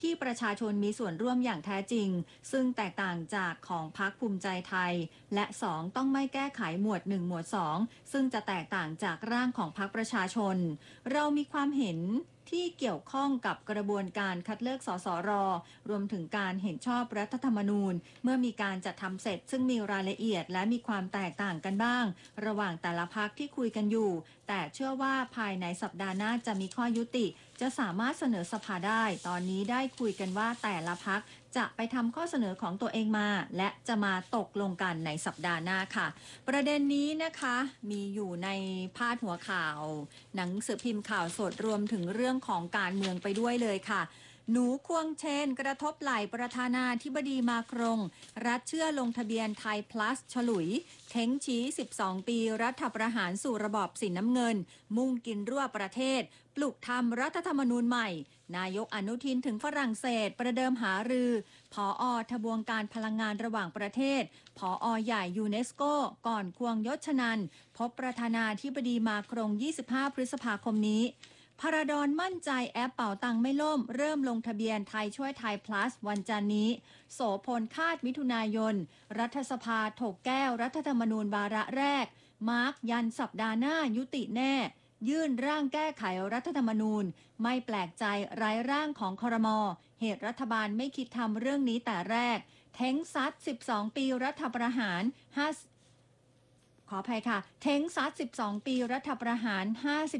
ที่ประชาชนมีส่วนร่วมอย่างแท้จริงซึ่งแตกต่างจากของพรรคภูมิใจไทยและ2ต้องไม่แก้ไขหมวด1หมวด2ซึ่งจะแตกต่างจากร่างของพรรคประชาชนเรามีความเห็นที่เกี่ยวข้องกับกระบวนการคัดเลือกสสรรวมถึงการเห็นชอบรัฐธรรมนูญเมื่อมีการจัดทำเสร็จซึ่งมีรายละเอียดและมีความแตกต่างกันบ้างระหว่างแต่ละพรรคที่คุยกันอยู่แต่เชื่อว่าภายในสัปดาห์หน้าจะมีข้อยุติจะสามารถเสนอสภาได้ตอนนี้ได้คุยกันว่าแต่ละพรรคจะไปทำข้อเสนอของตัวเองมาและจะมาตกลงกันในสัปดาห์หน้าค่ะประเด็นนี้นะคะมีอยู่ในพาดหัวข่าวหนังสือพิมพ์ข่าวสดรวมถึงเรื่องของการเมืองไปด้วยเลยค่ะหนูควงเชนกระทบไหล่ประธานาธิบดีมาครงรัฐเชื่อลงทะเบียนไทยพลัสฉลุยเท้งชี้12ปีรัฐประหารสู่ระบอบสีน้ำเงินมุ่งกินรั่วประเทศปลุกทำรัฐธรรมนูญใหม่นายกอนุทินถึงฝรั่งเศสประเดิมหารือผอ.ทบวงการพลังงานระหว่างประเทศผอ.ใหญ่ยูเนสโกก่อนควงยศนันท์พบประธานาธิบดีมาครง25พฤษภาคมนี้พาราดอนมั่นใจแอปเป่าตังไม่ล่มเริ่มลงทะเบียนไทยช่วยไทย plus วันจันนี้โสพลคาดมิถุนายนรัฐสภาถกแก้วรัฐธรรมนูญวาระแรกมาร์กยันสัปดาห์หน้ายุติแน่ยื่นร่างแก้ไขรัฐธรรมนูญไม่แปลกใจไร้ร่างของครม.เหตุรัฐบาลไม่คิดทำเรื่องนี้แต่แรกเท้งซัด12ปีรัฐประหารขออภัยค่ะเท้งซัด12ปีรัฐประหาร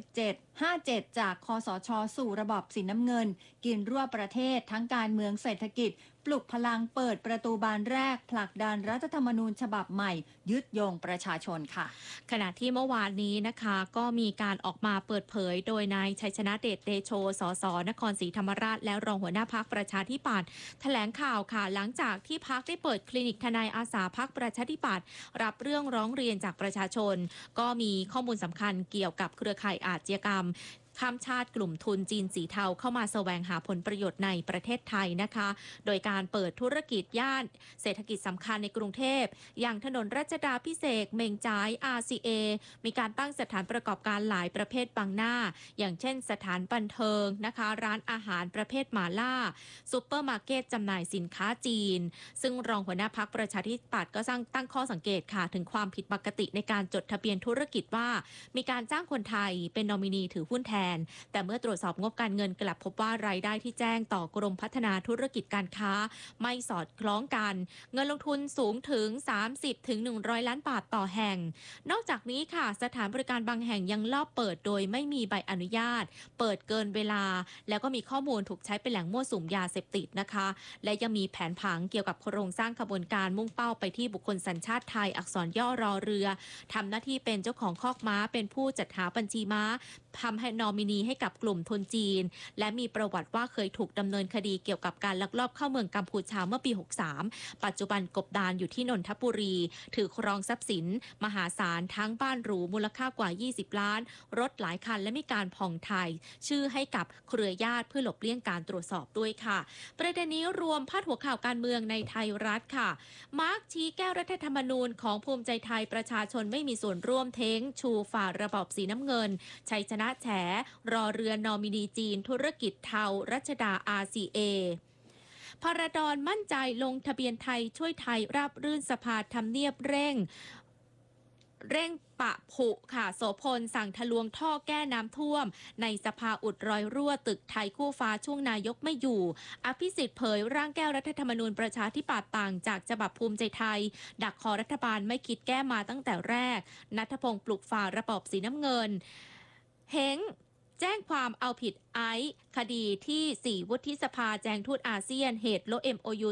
57จากคสช.สู่ระบอบสีน้ำเงินกินรั่วประเทศทั้งการเมืองเศรษฐกิจปลุกพลังเปิดประตูบานแรกผลักดันรัฐธรรมนูญฉบับใหม่ยึดโยงประชาชนค่ะขณะที่เมื่อวานนี้นะคะก็มีการออกมาเปิดเผยโดยนายชัยชนะเดชเตโชสสนครศรีธรรมราชและรองหัวหน้าพักประชาธิปัตย์แถลงข่าวค่ะหลังจากที่พักได้เปิดคลินิกทนายอาสาพักประชาธิปัตย์รับเรื่องร้องเรียนจากประชาชนก็มีข้อมูลสำคัญเกี่ยวกับเครือข่ายอาชญากรรมข้ามชาติกลุ่มทุนจีนสีเทาเข้ามาแสวงหาผลประโยชน์ในประเทศไทยนะคะโดยการเปิดธุรกิจย่านเศรษฐกิจสำคัญในกรุงเทพอย่างถนนรัชดาภิเษกเมงจ่าย RCA มีการตั้งสถานประกอบการหลายประเภทบางหน้าอย่างเช่นสถานบันเทิงนะคะร้านอาหารประเภทหมาล่าซุปเปอร์มาร์เก็ตจำหน่ายสินค้าจีนซึ่งรองหัวหน้าพักประชาธิปัตย์ก็ตั้งข้อสังเกตค่ะถึงความผิดปกติในการจดทะเบียนธุรกิจว่ามีการจ้างคนไทยเป็นนอมินีถือหุ้นแทนแต่เมื่อตรวจสอบงบการเงินกลับพบว่ารายได้ที่แจ้งต่อกรมพัฒนาธุรกิจการค้าไม่สอดคล้องกันเงินลงทุนสูงถึง30ถึง100ล้านบาทต่อแห่งนอกจากนี้ค่ะสถานบริการบางแห่งยังลอบเปิดโดยไม่มีใบอนุญาตเปิดเกินเวลาแล้วก็มีข้อมูลถูกใช้เป็นแหล่งมั่วสุมยาเสพติดนะคะและยังมีแผนผังเกี่ยวกับโครงสร้างขบวนการมุ่งเป้าไปที่บุคคลสัญชาติไทยอักษรย่อรอเรือทำหน้าที่เป็นเจ้าของคอกม้าเป็นผู้จัดหาบัญชีม้าทำให้นอมินีให้กับกลุ่มทุนจีนและมีประวัติว่าเคยถูกดำเนินคดีเกี่ยวกับการลักลอบเข้าเมืองกัมพูชาเมื่อปี63ปัจจุบันกบดานอยู่ที่นนทบุรีถือครองทรัพย์สินมหาศาลทั้งบ้านหรูมูลค่ากว่า20ล้านรถหลายคันและมีการผ่องถ่ายชื่อให้กับเครือญาติเพื่อหลบเลี่ยงการตรวจสอบด้วยค่ะประเด็นนี้รวมพาดหัวข่าวการเมืองในไทยรัฐค่ะมาร์กชี้แก้วรัฐธรรมนูญของภูมิใจไทยประชาชนไม่มีส่วนร่วมเท้งชูฝ่าระบอบสีน้ำเงินชัยชนะแฉรอเรือนอมินีจีนธุรกิจเทารัชดา RCA พาราดอนมั่นใจลงทะเบียนไทยช่วยไทยราบรื่นสภาทำเนียบเร่งปะผุค่ะโสพลสั่งทะลวงท่อแก้น้ำท่วมในสภาอุดรอยรั่วตึกไทยคู่ฟ้าช่วงนายกไม่อยู่อภิสิทธิ์เผยร่างแก้รัฐธรรมนูญประชาธิปัตย์ต่างจากฉบับภูมิใจไทยดักคอรัฐบาลไม่คิดแก้มาตั้งแต่แรกณัฐพงศ์ปลุกฝ่าระบอบสีน้ำเงินเฮงแจ้งความเอาผิดไอซ์คดีที่4วุฒิสภาแจงทูตอาเซียนเหตุลบ MOU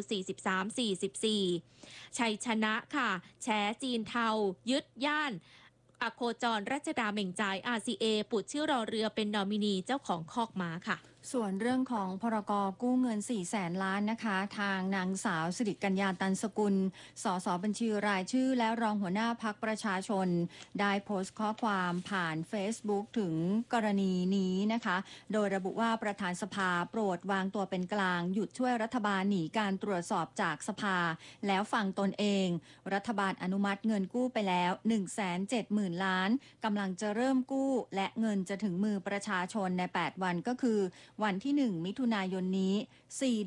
43-44ชัยชนะค่ะแฉจีนเทายึดย่านอโคจรรัชดาเหม่งจ่าย RCA ปุดชื่อรอเรือเป็นนอมินีเจ้าของคอกม้าค่ะส่วนเรื่องของพรกกู้เงิน400,000 ล้านนะคะทางนางสาวสิริกัญญาตันสกุลสสบัญชีรายชื่อและรองหัวหน้าพรรคประชาชนได้โพสต์ข้อความผ่าน Facebook ถึงกรณีนี้นะคะโดยระบุว่าประธานสภาโปรดวางตัวเป็นกลางหยุดช่วยรัฐบาลหนีการตรวจสอบจากสภาแล้วฟังตนเองรัฐบาลอนุมัติเงินกู้ไปแล้ว 170,000 ล้านกำลังจะเริ่มกู้และเงินจะถึงมือประชาชนใน8วันก็คือวันที่1มิถุนายนนี้4